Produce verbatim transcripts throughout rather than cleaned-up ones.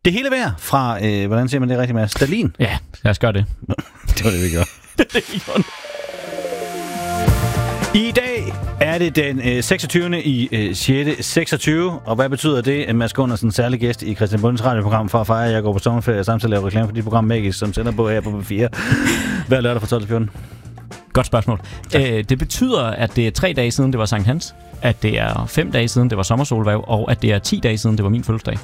Det hele værd fra, øh, hvordan siger man det rigtigt, Mads? Stalin? Ja, lad os gøre det. Det var det, vi gjorde. I dag er det den øh, seksogtyvende i øh, sjette seksogtyve, og hvad betyder det? Mads Gundersen, særlig gæst i Christian Bundes radioprogram for at fejre, at jeg går på sommerferie og samtidig laver reklame for dit program Magisk, som sender på her på P fire hver lørdag fra tolv til fjorten. Godt spørgsmål. Æ, det betyder, at det er tre dage siden, det var Sankt Hans, at det er fem dage siden, det var sommersolværv, og at det er ti dage siden, det var min fødselsdag.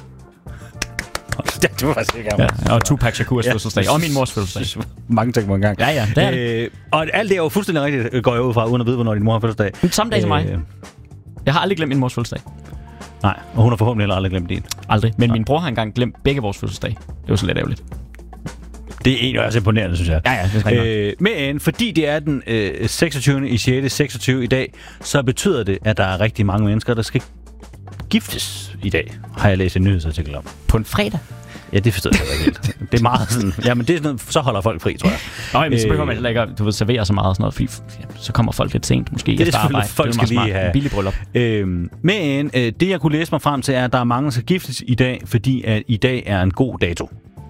Ja, det var faktisk ikke ja, og Tupac Shakurs ja. fødselsdag, og min mors fødselsdag. Mange ting på en gang. Ja, ja, det er det. Øh, og alt det er jo fuldstændig rigtigt, går jeg ud fra, uden at vide, hvornår din mor har fødselsdag. Samme dag som mig. Øh, jeg har aldrig glemt min mors fødselsdag. Nej, og hun har forhåbentlig heller aldrig glemt din. Aldrig, men ja. Min bror har engang glemt begge vores fødselsdag. Det var så lidt ærgerligt. Det er egentlig også imponerende, synes jeg. Ja, ja, det er øh, Men fordi det er den øh, seksogtyvende i sjette seksogtyve i dag, så betyder det, at der er rigtig mange mennesker, der skal giftes i dag, har jeg læst en nyhedsartikel om. På en fredag? Ja, det forstår jeg ikke helt. Det er meget sådan... Jamen, det er sådan, så holder folk fri, tror jeg. Nå, men så behøver man heller ikke, du ved, servere så meget og sådan noget, fordi ja, så kommer folk lidt sent, måske. Det er selvfølgelig, folk skal lige have... En billig bryllup. Øhm, men øh, det, jeg kunne læse mig frem til, er, at der er mange, der skal giftes i dag, fordi at i dag er en god dato.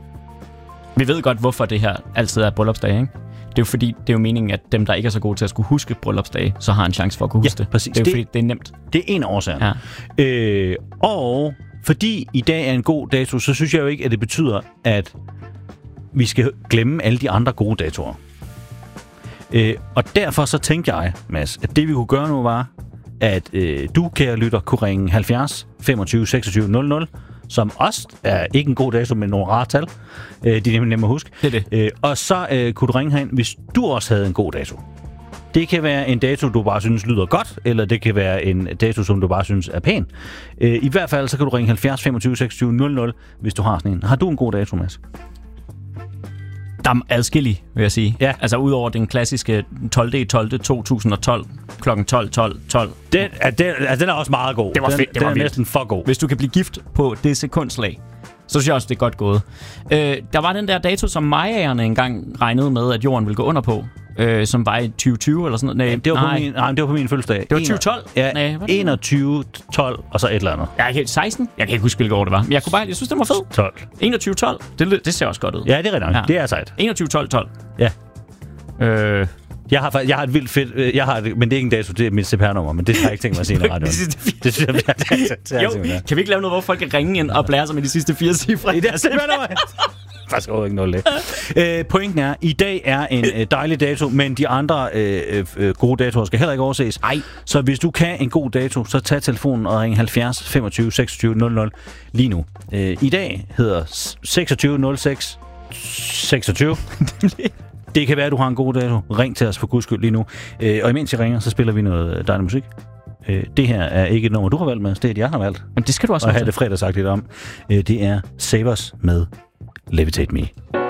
Vi ved godt, hvorfor det her altid er bryllupsdag, ikke? Det er jo fordi, det er jo meningen, at dem, der ikke er så gode til at skulle huske bryllupsdage, så har en chance for at kunne huske ja, det. Præcis. Det er jo det, fordi, det er nemt. Det er en af årsagen. Ja. Øh, og fordi i dag er en god dato, så synes jeg jo ikke, at det betyder, at vi skal glemme alle de andre gode datoer. Øh, og derfor så tænkte jeg, Mads, at det vi kunne gøre nu var, at øh, du, kære lytter, kunne ringe halvfjerds femogtyve seksogtyve nul nul, som også er ikke en god dato, men nogle rare tal. Øh, de er nemlig nemme at huske. Det er det. Øh, og så øh, kunne du ringe herind, hvis du også havde en god dato. Det kan være en dato, du bare synes lyder godt, eller det kan være en dato, som du bare synes er pæn. Øh, I hvert fald så kan du ringe halvfjerds femogtyve seksogtyve nul nul, hvis du har sådan en. Har du en god dato, Mads? Der er adskillige, vil jeg sige. Ja. Altså udover den klassiske tolvte tolvte to tusind og tolv klokken tolv tolv tolv. Den er, den, altså, den er også meget god. Det var den, fedt. Det den var er vildt. næsten for god. Hvis du kan blive gift på det sekundslag, så synes jeg også, det er godt gået. Øh, der var den der dato, som mayaerne engang regnede med, at jorden ville gå under på. Øh, som var i tyve tyve eller sådan noget. Nej, ja, det var nej. på min, nej, det var på min fødselsdag. Det var tyve tolv? Ja, nej, enogtyve tolv og så et eller andet. Ja, seksten? Jeg kan ikke huske, hvilket år det var. Men jeg, kunne bare, jeg synes, det var fedt. tolv. enogtyve tolv? Det, det ser også godt ud. Ja, det er rigtigt. Ja. Det er sejt. enogtyve tolv tolv. Ja. Øh... Jeg har, jeg har et vildt fedt... Jeg har et, men det er ikke en dato, det er mit C P R-nummer, men det har jeg ikke tænkt mig at sige i radioen. Det synes jeg, det er, det er, jo, kan vi ikke lave noget, hvor folk kan ringe ind og blære sig med de sidste fire cifre? I det er C P R-nummer. Faktisk overhovedet ikke noget det. Øh, pointen er, i dag er en øh, dejlig dato, men de andre øh, øh, gode datoer skal heller ikke overses. Ej. Så hvis du kan en god dato, så tag telefonen og ring halvfjerds femogtyve seksogtyve nul nul lige nu. Øh, I dag hedder seksogtyve nul seks seksogtyve. Det kan være, at du har en god dato. Ring til os for guds skyld lige nu. Øh, og imens I ringer, så spiller vi noget dejlig musik. Øh, det her er ikke et nummer, du har valgt med. Det er et, jeg har valgt. Men det skal du også og have det fredagsagtigt om. Øh, det er Savers med Levitate Me.